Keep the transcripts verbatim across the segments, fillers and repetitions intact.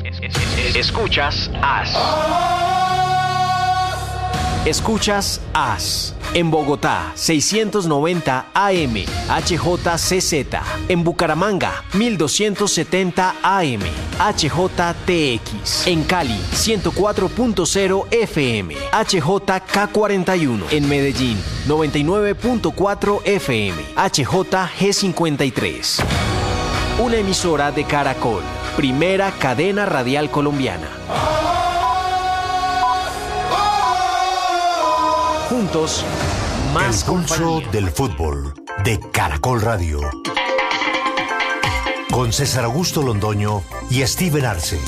Escuchas As. Escuchas As. En Bogotá, seiscientos noventa A M, H J C Z. En Bucaramanga, mil doscientos setenta A M, H J T X. En Cali, ciento cuatro punto cero F M, H J K cuarenta y uno. En Medellín, noventa y nueve punto cuatro F M, H J G cincuenta y tres. Una emisora de Caracol, primera cadena radial colombiana. Juntos, más El pulso compañía. del fútbol de Caracol Radio. Con César Augusto Londoño y Steven Arce.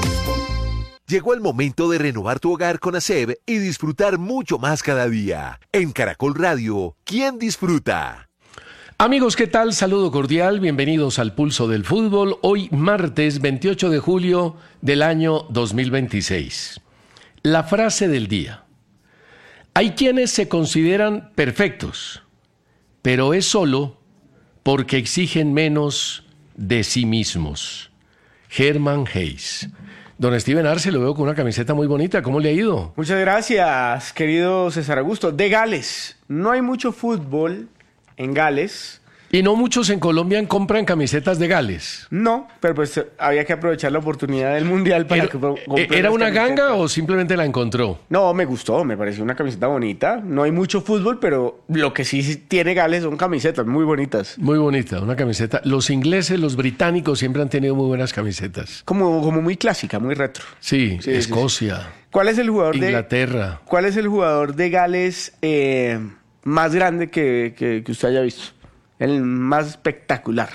Llegó el momento de renovar tu hogar con ASEB y disfrutar mucho más cada día. En Caracol Radio, ¿quién disfruta? Amigos, ¿qué tal? Saludo cordial, bienvenidos al Pulso del Fútbol. Hoy martes veintiocho de julio del año dos mil veintiséis. La frase del día. Hay quienes se consideran perfectos, pero es solo porque exigen menos de sí mismos. Hermann Hesse. Don Steven Arce, lo veo con una camiseta muy bonita. ¿Cómo le ha ido? Muchas gracias, querido César Augusto. De Gales. No hay mucho fútbol en Gales. Y no muchos en Colombia compran camisetas de Gales. No, pero pues había que aprovechar la oportunidad del Mundial para ¿Era, que compren ¿era las una camisetas. ganga o simplemente la encontró? No, me gustó, me pareció una camiseta bonita. No hay mucho fútbol, pero lo que sí tiene Gales son camisetas muy bonitas. Muy bonita, una camiseta. Los ingleses, los británicos siempre han tenido muy buenas camisetas. Como, como muy clásica, muy retro. Sí, Sí, sí, Escocia, ¿Cuál es el jugador Inglaterra. de ¿Cuál es el jugador de Gales eh, más grande que, que, que usted haya visto? El más espectacular.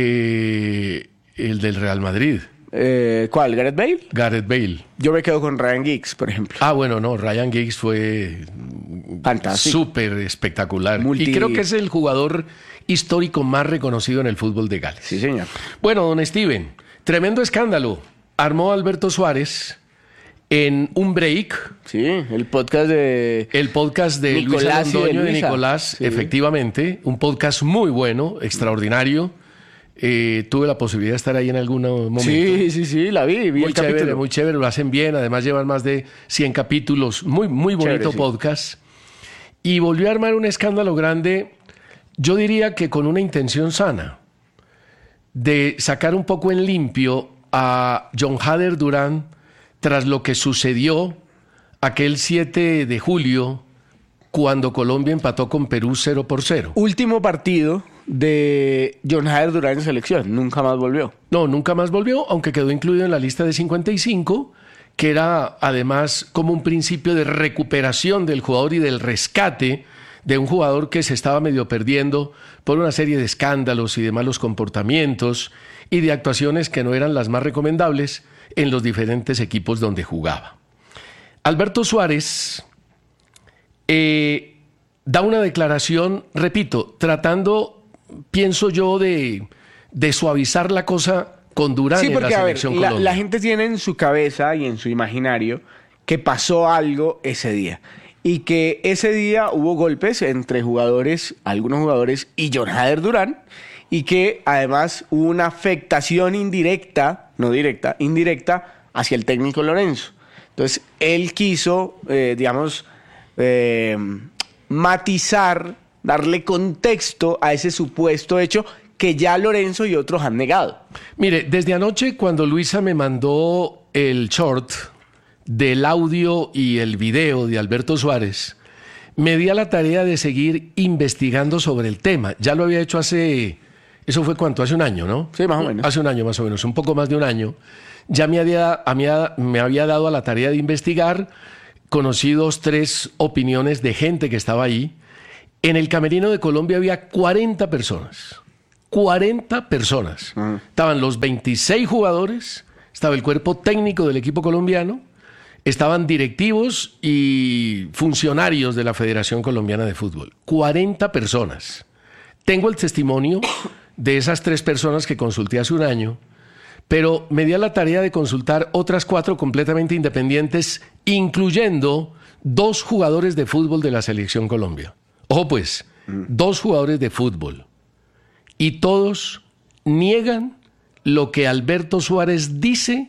Eh, el del Real Madrid, Eh, ¿Cuál? ¿Gareth Bale? Gareth Bale. Yo me quedo con Ryan Giggs, por ejemplo. Ah, bueno, no, Ryan Giggs fue Fantástico. súper espectacular. Multi- Y creo que es el jugador histórico más reconocido en el fútbol de Gales. Sí, señor. Bueno, don Steven, tremendo escándalo. Armó Alberto Suárez en un break. Sí, el podcast de... El podcast de Nicolás y Luisa de Londoño y de Luisa. Nicolás, Sí. efectivamente, un podcast muy bueno, extraordinario. Eh, tuve la posibilidad de estar ahí en algún momento. Sí, sí, sí, la vi, vi Muy el chévere, capítulo. muy chévere, lo hacen bien, además llevan más de cien capítulos, muy, muy bonito Chévere, sí. podcast. Y volvió a armar un escándalo grande, yo diría que con una intención sana, de sacar un poco en limpio a John Hader Durán tras lo que sucedió aquel siete de julio cuando Colombia empató con Perú cero por cero. Último partido de John Hader Durán en selección. Nunca más volvió. No, nunca más volvió, aunque quedó incluido en la lista de cincuenta y cinco, que era además como un principio de recuperación del jugador y del rescate de un jugador que se estaba medio perdiendo por una serie de escándalos y de malos comportamientos y de actuaciones que no eran las más recomendables en los diferentes equipos donde jugaba. Alberto Suárez eh, da una declaración, repito, tratando, pienso yo, de, de suavizar la cosa con Durán Sí, en porque la a ver, selección la, Colombia. la gente tiene en su cabeza y en su imaginario que pasó algo ese día. Y que ese día hubo golpes entre jugadores, algunos jugadores y John Hader Durán. Y que además hubo una afectación indirecta, no directa, indirecta, hacia el técnico Lorenzo. Entonces, él quiso, eh, digamos, eh, matizar, darle contexto a ese supuesto hecho que ya Lorenzo y otros han negado. Mire, desde anoche cuando Luisa me mandó el short del audio y el video de Alberto Suárez, me di a la tarea de seguir investigando sobre el tema. Ya lo había hecho hace... ¿Eso fue cuánto? Hace un año, ¿no? Sí, más o menos. Hace un año más o menos, un poco más de un año. Ya me había, a mí, me había dado a la tarea de investigar, conocí dos, tres opiniones de gente que estaba ahí. En el camerino de Colombia había cuarenta personas. cuarenta personas. Uh-huh. Estaban los veintiséis jugadores, estaba el cuerpo técnico del equipo colombiano, estaban directivos y funcionarios de la Federación Colombiana de Fútbol. cuarenta personas. Tengo el testimonio de esas tres personas que consulté hace un año, pero me di a la tarea de consultar otras cuatro completamente independientes, incluyendo dos jugadores de fútbol de la Selección Colombia. Ojo pues, mm. dos jugadores de fútbol. Y todos niegan lo que Alberto Suárez dice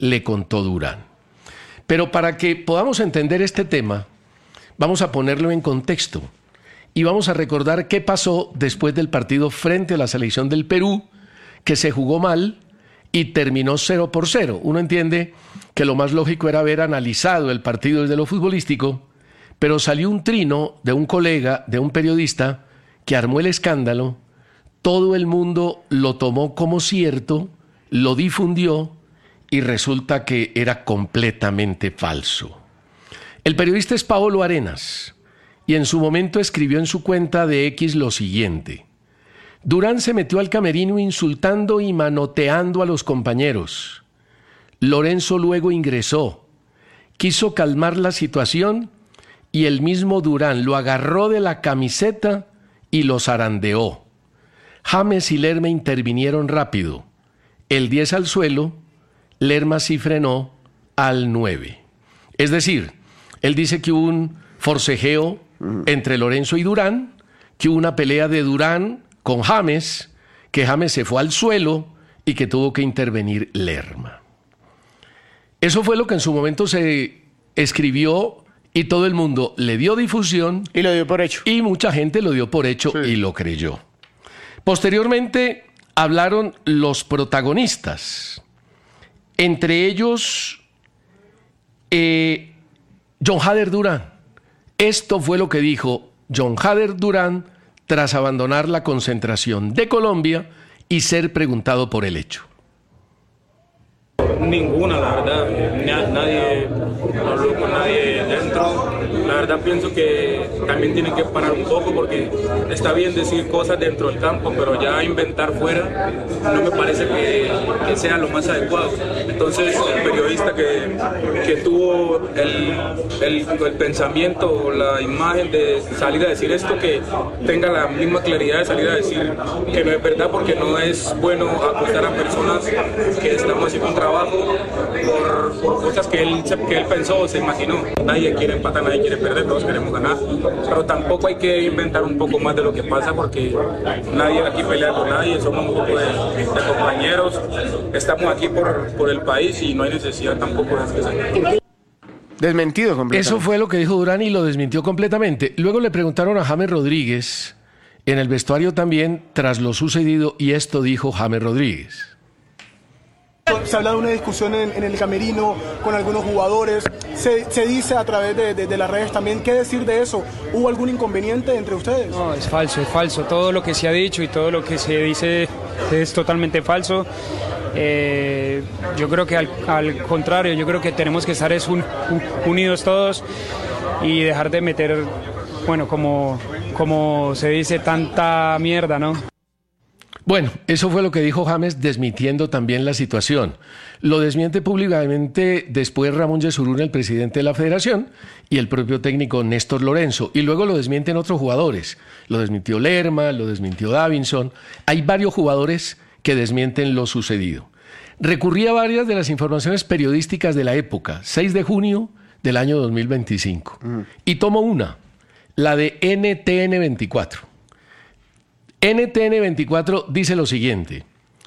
le contó Durán. Pero para que podamos entender este tema, vamos a ponerlo en contexto y vamos a recordar qué pasó después del partido frente a la selección del Perú, que se jugó mal y terminó cero por cero. Uno entiende que lo más lógico era haber analizado el partido desde lo futbolístico, pero salió un trino de un colega, de un periodista, que armó el escándalo. Todo el mundo lo tomó como cierto, lo difundió y resulta que era completamente falso. El periodista es Paolo Arenas y en su momento escribió en su cuenta de X lo siguiente: Durán se metió al camerino insultando y manoteando a los compañeros. Lorenzo luego ingresó, quiso calmar la situación y el mismo Durán lo agarró de la camiseta y lo zarandeó. James y Lerma intervinieron rápido. El diez al suelo, Lerma sí frenó al nueve. Es decir, él dice que hubo un forcejeo entre Lorenzo y Durán, que hubo una pelea de Durán con James, que James se fue al suelo y que tuvo que intervenir Lerma. Eso fue lo que en su momento se escribió y todo el mundo le dio difusión. Y lo dio por hecho. Y mucha gente lo dio por hecho sí. y lo creyó. Posteriormente hablaron los protagonistas. Entre ellos, eh, John Hader Durán. Esto fue lo que dijo John Hader Durán tras abandonar la concentración de Colombia y ser preguntado por el hecho. Ninguna, la verdad. Nadie habló con nadie dentro. La verdad pienso que también tienen que parar un poco porque está bien decir cosas dentro del campo, pero ya inventar fuera no me parece que, que sea lo más adecuado. Entonces el periodista que, que tuvo el, el, el pensamiento o la imagen de salir a decir esto, que tenga la misma claridad de salir a decir que no es verdad, porque no es bueno acusar a personas que estamos haciendo un trabajo por, por cosas que él, que él pensó o se imaginó. Nadie quiere empatar, nadie quiere perder, todos queremos ganar, pero tampoco hay que inventar un poco más de lo que pasa, porque nadie aquí pelea con nadie, somos un poco de, de compañeros, estamos aquí por, por el país y no hay necesidad tampoco de que se... Desmentido completamente. Eso fue lo que dijo Durán y lo desmintió completamente. Luego le preguntaron a James Rodríguez en el vestuario también tras lo sucedido y esto dijo James Rodríguez. Se habla de una discusión en, en el camerino con algunos jugadores, se, se dice a través de, de, de las redes también. ¿Qué decir de eso? ¿Hubo algún inconveniente entre ustedes? No, es falso, es falso. Todo lo que se ha dicho y todo lo que se dice es totalmente falso. Eh, yo creo que al, al contrario, yo creo que tenemos que estar es un, un, unidos todos y dejar de meter, bueno, como, como se dice, tanta mierda, ¿no? Bueno, eso fue lo que dijo James, desmintiendo también la situación. Lo desmiente públicamente después Ramón Yesurún, el presidente de la federación, y el propio técnico Néstor Lorenzo. Y luego lo desmienten otros jugadores. Lo desmintió Lerma, lo desmintió Davinson. Hay varios jugadores que desmienten lo sucedido. Recurrí a varias de las informaciones periodísticas de la época, seis de junio del año dos mil veinticinco. Mm. Y tomo una, la de N T N veinticuatro. N T N veinticuatro dice lo siguiente.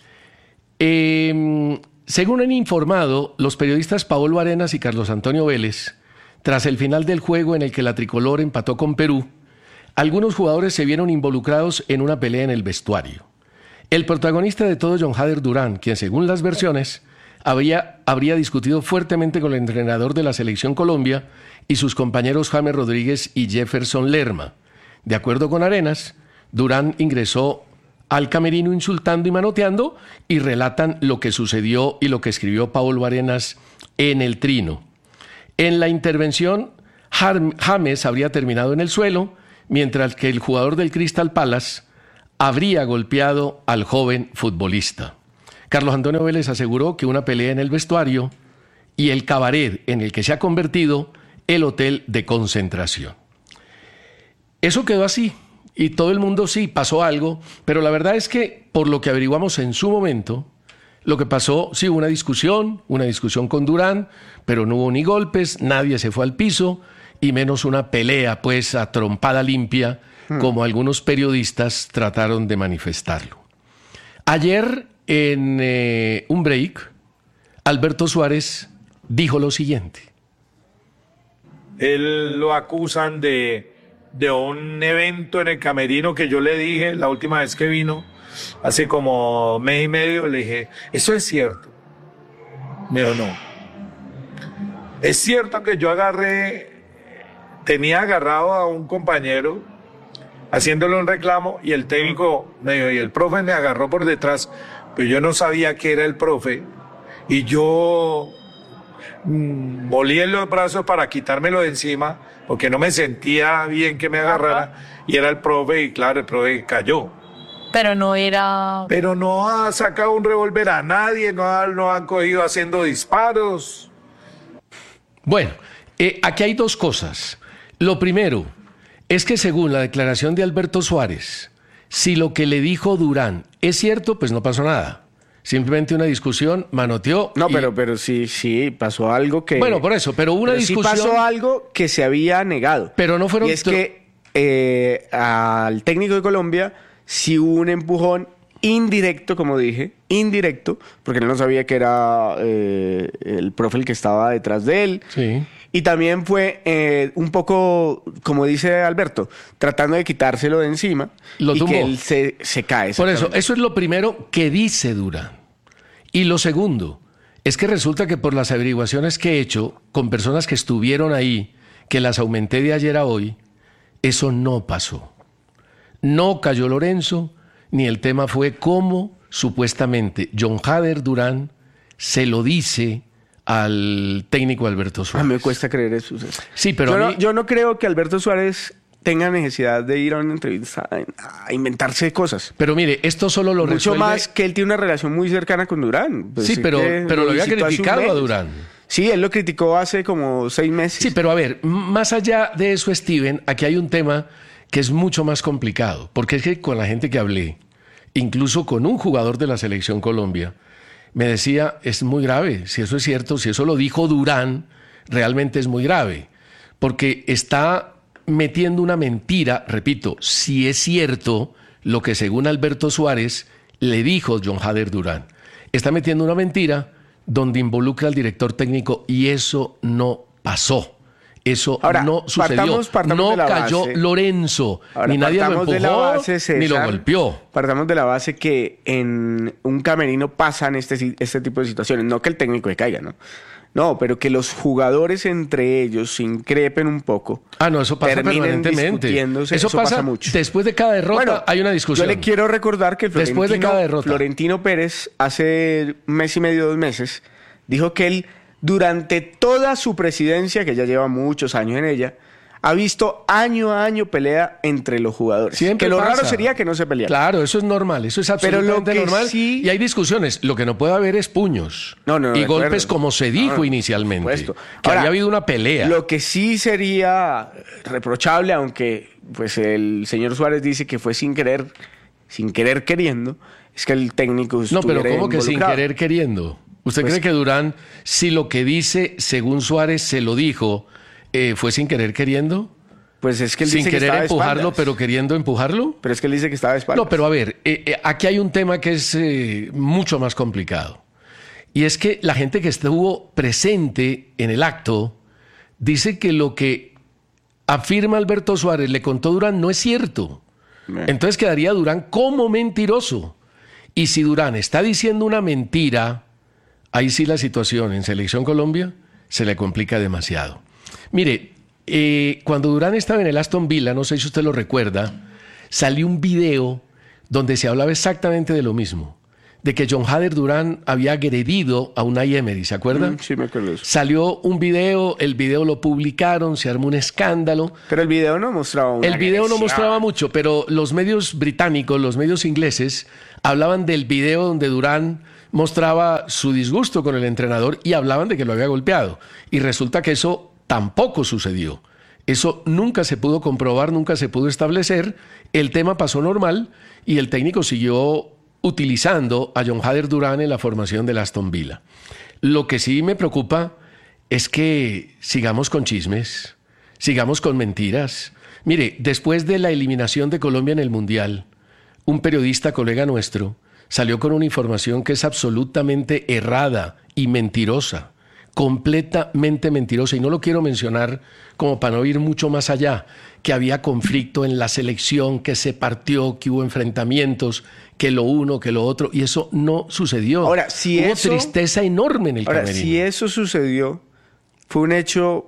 Eh, según han informado los periodistas Paolo Arenas y Carlos Antonio Vélez, tras el final del juego en el que la tricolor empató con Perú, algunos jugadores se vieron involucrados en una pelea en el vestuario. El protagonista de todo, John Hader Durán, quien según las versiones había, habría discutido fuertemente con el entrenador de la Selección Colombia y sus compañeros James Rodríguez y Jefferson Lerma. De acuerdo con Arenas, Durán ingresó al camerino insultando y manoteando y relatan lo que sucedió y lo que escribió Paolo Arenas en el trino. En la intervención, James habría terminado en el suelo, mientras que el jugador del Crystal Palace habría golpeado al joven futbolista. Carlos Antonio Vélez aseguró que una pelea en el vestuario y el cabaret en el que se ha convertido el hotel de concentración. Eso quedó así. Y todo el mundo sí, pasó algo, pero la verdad es que, por lo que averiguamos en su momento, lo que pasó, sí, hubo una discusión, una discusión con Durán, pero no hubo ni golpes, nadie se fue al piso, y menos una pelea, pues, a trompada limpia, hmm. como algunos periodistas trataron de manifestarlo. Ayer, en eh, un break, Alberto Suárez dijo lo siguiente. Él lo acusan de, de un evento en el camerino que yo le dije la última vez que vino, hace como mes y medio, le dije, ¿eso es cierto? Me dijo, no. Es cierto que yo agarré, tenía agarrado a un compañero haciéndole un reclamo y el técnico me dijo, y el profe me agarró por detrás, pero yo no sabía que era el profe y yo mmm, volí en los brazos para quitármelo de encima porque no me sentía bien que me agarrara y era el profe y claro, el profe cayó. Pero no era... Pero no ha sacado un revólver a nadie, no, ha, no han cogido haciendo disparos. Bueno, eh, aquí hay dos cosas. Lo primero es que según la declaración de Alberto Suárez, si lo que le dijo Durán es cierto, pues no pasó nada. Simplemente una discusión, manoteó. No, y... pero, pero sí, sí, pasó algo que... Bueno, por eso, pero una pero discusión... Sí pasó algo que se había negado. Pero no fueron... Y es que eh, al técnico de Colombia sí hubo un empujón indirecto, como dije, indirecto, porque él no sabía que era eh, el profe el que estaba detrás de él. Sí. Y también fue eh, un poco, como dice Alberto, tratando de quitárselo de encima. Lo y tumbó. que él se, se cae. Por eso, eso es lo primero que dice Durán. Y lo segundo es que resulta que por las averiguaciones que he hecho con personas que estuvieron ahí, que las aumenté de ayer a hoy, eso no pasó. No cayó Lorenzo, ni el tema fue cómo supuestamente John Hader Durán se lo dice al técnico Alberto Suárez. A mí me cuesta creer eso. Sí, pero yo, a no, mí... yo no creo que Alberto Suárez tenga necesidad de ir a una entrevista a, a inventarse cosas. Pero mire, esto solo lo Mucho resuelve... más que él tiene una relación muy cercana con Durán. Pues sí, pero, pero lo había criticado a Durán. Sí, él lo criticó hace como seis meses. Sí, pero a ver, más allá de eso, Steven, aquí hay un tema que es mucho más complicado, porque es que con la gente que hablé, incluso con un jugador de la Selección Colombia, me decía, es muy grave, si eso es cierto, si eso lo dijo Durán, realmente es muy grave, porque está metiendo una mentira, repito, si es cierto lo que según Alberto Suárez le dijo John Hader Durán, está metiendo una mentira donde involucra al director técnico y eso no pasó. Eso Ahora, no sucedió. Partamos, partamos no de la cayó base. Lorenzo. Ahora, ni nadie lo empujó, de la base, César, ni lo golpeó. Partamos de la base que en un camerino pasan este, este tipo de situaciones. No que el técnico se caiga, ¿no? No, pero que los jugadores entre ellos se increpen un poco. Ah, no, eso pasa terminen permanentemente. discutiéndose. Eso, Eso pasa, pasa mucho. Después de cada derrota Bueno, hay una discusión. Yo le quiero recordar que Después Florentino, de cada derrota. Florentino Pérez hace un mes y medio, dos meses, dijo que él, durante toda su presidencia, que ya lleva muchos años en ella, ha visto año a año pelea entre los jugadores. Siempre que lo pasa. raro sería que no se pelearan. Claro, eso es normal, eso es Pero lo absolutamente que normal. sí- Y hay discusiones. Lo que no puede haber es puños No, no, no, y de golpes acuerdo. como se dijo No, no, inicialmente. por supuesto. Que Ahora, había habido una pelea. Lo que sí sería reprochable, aunque pues el señor Suárez dice que fue sin querer, sin querer queriendo, es que el técnico No, pero estuviera ¿cómo que sin involucrado. querer queriendo? ¿Usted Pues- cree que Durán, si lo que dice, según Suárez, se lo dijo, eh, fue sin querer queriendo? Pues es que él Sin dice que querer estaba de empujarlo, espaldas. pero queriendo empujarlo. Pero es que él dice que estaba de espaldas. No, pero a ver, eh, eh, aquí hay un tema que es eh, mucho más complicado. Y es que la gente que estuvo presente en el acto dice que lo que afirma Alberto Suárez le contó Durán no es cierto. Eh. Entonces quedaría Durán como mentiroso. Y si Durán está diciendo una mentira, ahí sí la situación en Selección Colombia se le complica demasiado. Mire, eh, cuando Durán estaba en el Aston Villa, no sé si usted lo recuerda, salió un video donde se hablaba exactamente de lo mismo, de que John Hader Durán había agredido a Unai Emery, ¿se acuerda? Mm, sí, me acuerdo de eso. Salió un video, el video lo publicaron, se armó un escándalo. Pero el video no mostraba una El video no agresión. mostraba mucho, pero los medios británicos, los medios ingleses, hablaban del video donde Durán mostraba su disgusto con el entrenador y hablaban de que lo había golpeado. Y resulta que eso tampoco sucedió. Eso nunca se pudo comprobar, nunca se pudo establecer. El tema pasó normal y el técnico siguió utilizando a John Hader Durán en la formación del Aston Villa. Lo que sí me preocupa es que sigamos con chismes, sigamos con mentiras. Mire, después de la eliminación de Colombia en el Mundial, un periodista colega nuestro salió con una información que es absolutamente errada y mentirosa, completamente mentirosa, y no lo quiero mencionar como para no ir mucho más allá, que había conflicto en la selección, que se partió, que hubo enfrentamientos, que lo uno, que lo otro, y eso no sucedió. Ahora, si hubo eso, tristeza enorme en el ahora, camerino. Si eso sucedió, fue un hecho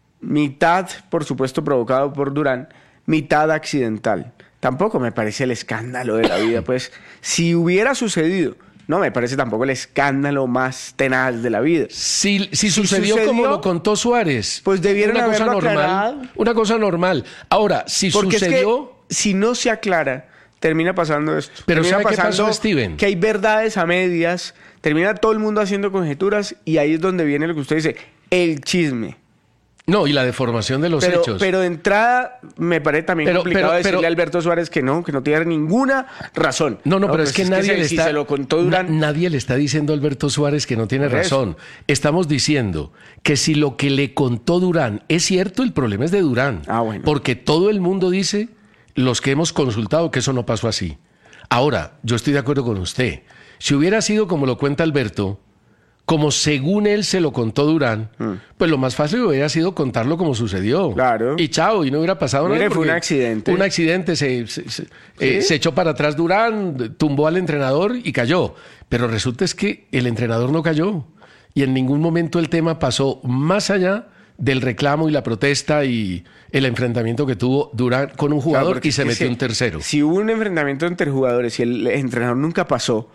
mitad, por supuesto, provocado por Durán, mitad accidental. Tampoco me parece el escándalo de la vida, pues, si hubiera sucedido, no me parece tampoco el escándalo más tenaz de la vida. Si, si, si sucedió, sucedió como lo contó Suárez, pues debieron una cosa haberlo normal, aclarado. Una cosa normal. Ahora, si Porque sucedió... Es que, si no se aclara, termina pasando esto. Pero termina ¿sabe pasando qué pasó, Steven? Que hay verdades a medias, termina todo el mundo haciendo conjeturas y ahí es donde viene lo que usted dice, el chisme. No, y la deformación de los pero, hechos. Pero de entrada me parece también pero, complicado pero, decirle pero, a Alberto Suárez que no, que no tiene ninguna razón. No, no, no pero pues es que es nadie que le si está... se lo contó Durán, na, nadie le está diciendo a Alberto Suárez que no tiene por razón. eso. Estamos diciendo que si lo que le contó Durán es cierto, el problema es de Durán. Ah, bueno. Porque todo el mundo dice, los que hemos consultado, que eso no pasó así. Ahora, yo estoy de acuerdo con usted. Si hubiera sido como lo cuenta Alberto, como según él se lo contó Durán, mm. pues lo más fácil hubiera sido contarlo como sucedió. Claro. Y chao, y no hubiera pasado Mire, nada. fue un accidente. Un accidente, se, se, se, ¿Sí? eh, se echó para atrás Durán, tumbó al entrenador y cayó. Pero resulta es que el entrenador no cayó. Y en ningún momento el tema pasó más allá del reclamo y la protesta y el enfrentamiento que tuvo Durán con un jugador claro, y se metió si, un tercero. Si hubo un enfrentamiento entre jugadores y el entrenador nunca pasó,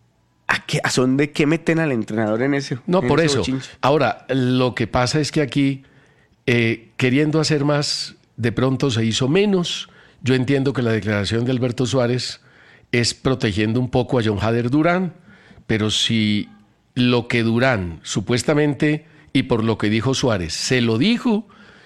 ¿a qué, a son de qué meten al entrenador en ese? No, en por ese eso. Bochinche? Ahora, lo que pasa es que aquí, eh, queriendo hacer más, de pronto se hizo menos. Yo entiendo que la declaración de Alberto Suárez es protegiendo un poco a John Hader Durán, pero si lo que Durán supuestamente, y por lo que dijo Suárez, se lo dijo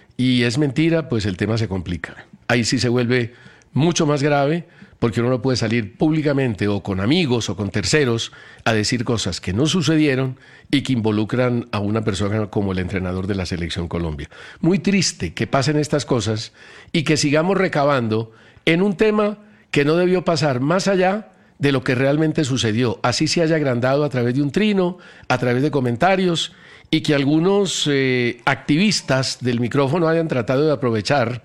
y es mentira, pues el tema se complica. Ahí sí se vuelve mucho más grave, porque uno no puede salir públicamente o con amigos o con terceros a decir cosas que no sucedieron y que involucran a una persona como el entrenador de la Selección Colombia. Muy triste que pasen estas cosas y que sigamos recabando en un tema que no debió pasar más allá de lo que realmente sucedió. Así se haya agrandado a través de un trino, a través de comentarios, y que algunos eh, activistas del micrófono hayan tratado de aprovechar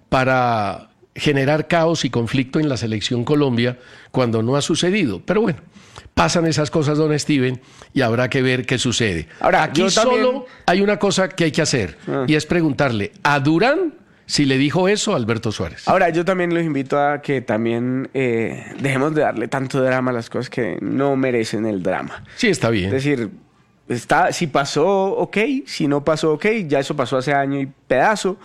para generar caos y conflicto en la Selección Colombia cuando no ha sucedido. Pero bueno, pasan esas cosas, don Steven, y habrá que ver qué sucede. Ahora, aquí yo también... solo hay una cosa que hay que hacer, ah. y es preguntarle a Durán si le dijo eso a Alberto Suárez. Ahora, yo también los invito a que también eh, dejemos de darle tanto drama a las cosas que no merecen el drama. Sí, está bien. Es decir, está, si pasó, ok, si no pasó, ok, ya eso pasó hace año y pedazo.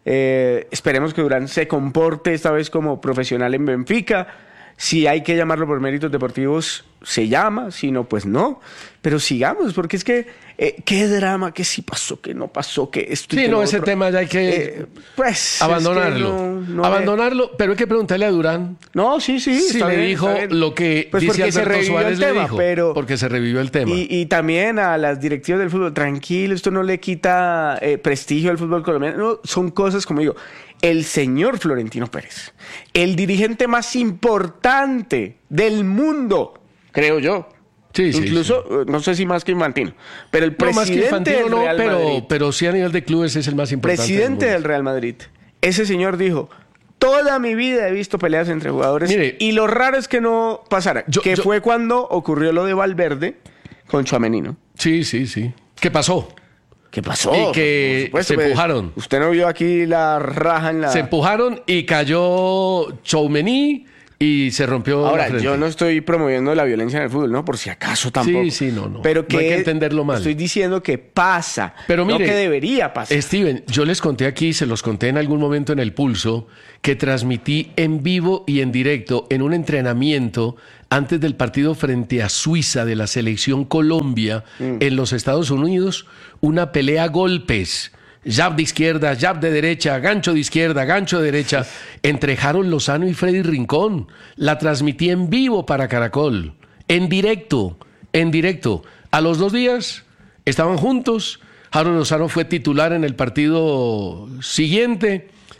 Eh, esperemos que Durán se comporte esta vez como profesional en Benfica. Si hay que llamarlo por méritos deportivos, se llama. Si no, pues no. Pero sigamos, porque es que eh, qué drama, que sí pasó, que no pasó, que esto y Sí, que no, lo ese otro. tema ya hay que eh, pues, abandonarlo. Es que no, no abandonarlo, me... pero hay que preguntarle a Durán. No, sí, sí. Si le bien, dijo lo que pues dice Alberto Alberto Suárez el tema, le dijo. Pero... Porque se revivió el tema. Y, y también a las directivas del fútbol, tranquilo, esto no le quita eh, prestigio al fútbol colombiano. No, son cosas, como digo, el señor Florentino Pérez, el dirigente más importante del mundo, creo yo. Sí, sí, Incluso, sí. no sé si más que Infantino, pero el presidente no, más que Infantino, del no, Real pero, Madrid. pero sí a nivel de clubes es el más importante. Presidente del, del Real Madrid. Ese señor dijo, toda mi vida he visto peleas entre jugadores. Mire, y lo raro es que no pasara. Yo, que yo, fue cuando ocurrió lo de Valverde con Tchouaméni, ¿no? Sí, sí, sí. ¿Qué pasó? ¿Qué pasó? Y que supuesto, se empujaron. Pues, usted no vio aquí la raja en la... Se empujaron y cayó Tchouaméni y se rompió Ahora, la frente. yo no estoy promoviendo la violencia en el fútbol, ¿no? Por si acaso tampoco. Sí, sí, no, no. Pero que no hay que entenderlo mal. Estoy diciendo que pasa, pero mire, no que debería pasar. Steven, yo les conté aquí, se los conté en algún momento en El Pulso, que transmití en vivo y en directo en un entrenamiento antes del partido frente a Suiza de la Selección Colombia mm. en los Estados Unidos, una pelea a golpes. Jab de izquierda, jab de derecha, gancho de izquierda, gancho de derecha, entre Harold Lozano y Freddy Rincón. La transmití en vivo para Caracol, en directo, en directo. A los dos días estaban juntos. Harold Lozano fue titular en el partido siguiente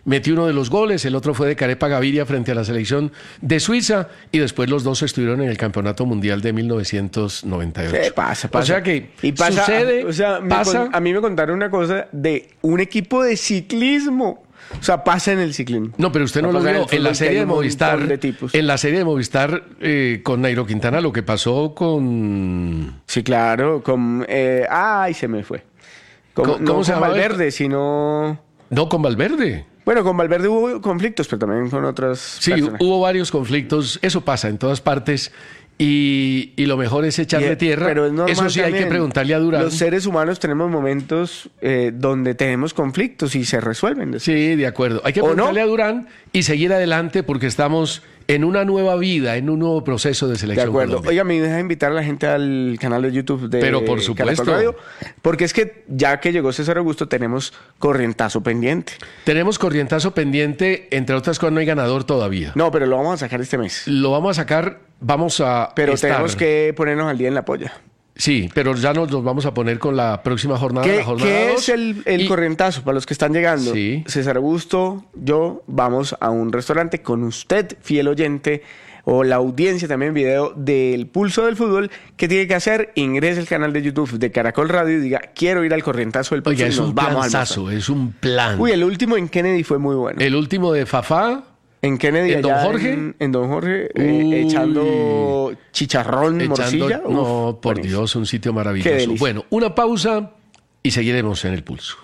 metí uno de los goles, el otro fue de Carepa Gaviria frente a la selección de Suiza, y después los dos estuvieron en el Campeonato Mundial de mil novecientos noventa y ocho. Sí, pasa, pasa. O sea que y pasa, sucede, o sea, me pasa... con, a mí me contaron una cosa de un equipo de ciclismo. O sea, pasa en el ciclismo. No, pero usted no lo vio en la serie de Movistar. De en la serie de Movistar eh, con Nairo Quintana, lo que pasó con. Sí, claro. Con. Eh, ay, se me fue. Con, ¿Cómo, no ¿cómo se con llama? Valverde, sino. No, con Valverde. Bueno, con Valverde hubo conflictos, pero también con otras. Sí, personas. Hubo varios conflictos. Eso pasa en todas partes. Y, y lo mejor es echarle y, tierra. Pero es normal. Eso sí también. Hay que preguntarle a Durán. Los seres humanos tenemos momentos eh, donde tenemos conflictos y se resuelven. Después. Sí, de acuerdo. Hay que preguntarle no? a Durán y seguir adelante porque estamos en una nueva vida, en un nuevo proceso de selección. De acuerdo. Colombia. Oiga, me deja invitar a la gente al canal de YouTube de Pero por supuesto. Caracol Radio, porque es que ya que llegó César Augusto tenemos corrientazo pendiente. Tenemos corrientazo pendiente, entre otras cosas no hay ganador todavía. No, pero lo vamos a sacar este mes. Lo vamos a sacar, vamos a Pero estar... tenemos que ponernos al día en la polla. Sí, pero ya nos, nos vamos a poner con la próxima jornada. ¿Qué, la jornada ¿qué dos, es el, el y... corrientazo para los que están llegando? Sí. César Augusto, yo vamos a un restaurante con usted, fiel oyente, o la audiencia también video del Pulso del Fútbol. ¿Qué tiene que hacer? Ingrese al canal de YouTube de Caracol Radio y diga, quiero ir al corrientazo del Pulso. Oiga, y es nos un vamos planzazo, es un plan. Uy, el último en Kennedy fue muy bueno. El último de Fafá. En Kennedy, ¿En Don Jorge? En, en Don Jorge, eh, echando chicharrón, echando, morcilla. Uf, no, por buenísimo. Dios, un sitio maravilloso. Bueno, una pausa y seguiremos en el Pulso.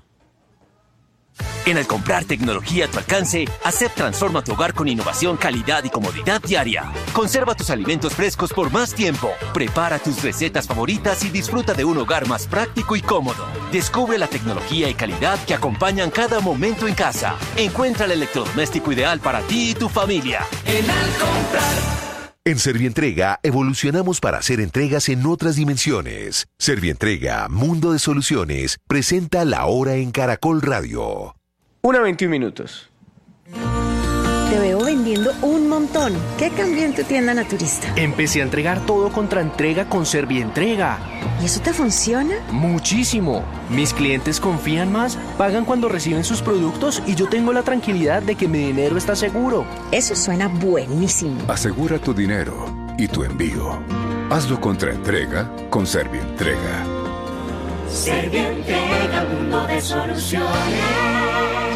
En al comprar tecnología a tu alcance, Acep transforma tu hogar con innovación, calidad y comodidad diaria. Conserva tus alimentos frescos por más tiempo. Prepara tus recetas favoritas y disfruta de un hogar más práctico y cómodo. Descubre la tecnología y calidad que acompañan cada momento en casa. Encuentra el electrodoméstico ideal para ti y tu familia. En al comprar. En Servientrega evolucionamos para hacer entregas en otras dimensiones. Servientrega, Mundo de Soluciones, presenta La Hora en Caracol Radio. Una veintiún minutos. Te veo vendiendo un montón. ¿Qué cambió en tu tienda naturista? Empecé a entregar todo contra entrega con Servientrega. ¿Y eso te funciona? Muchísimo. Mis clientes confían más, pagan cuando reciben sus productos y yo tengo la tranquilidad de que mi dinero está seguro. Eso suena buenísimo. Asegura tu dinero y tu envío. Hazlo contra entrega con Servientrega. Servientrega, mundo de soluciones.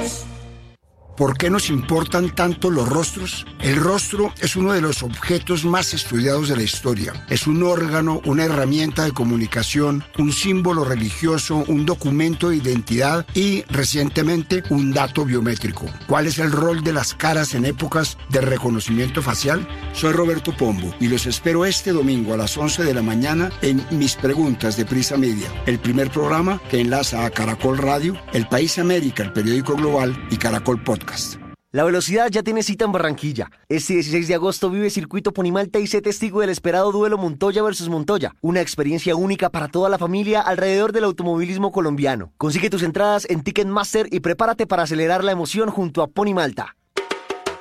¿Por qué nos importan tanto los rostros? El rostro es uno de los objetos más estudiados de la historia. Es un órgano, una herramienta de comunicación, un símbolo religioso, un documento de identidad y, recientemente, un dato biométrico. ¿Cuál es el rol de las caras en épocas de reconocimiento facial? Soy Roberto Pombo y los espero este domingo a las once de la mañana en Mis Preguntas de Prisa Media, el primer programa que enlaza a Caracol Radio, El País América, el periódico global y Caracol Podcast. La velocidad ya tiene cita en Barranquilla. Este dieciséis de agosto vive Circuito Ponimalta y sé testigo del esperado duelo Montoya versus Montoya. Una experiencia única para toda la familia alrededor del automovilismo colombiano. Consigue tus entradas en Ticketmaster y prepárate para acelerar la emoción junto a Ponimalta.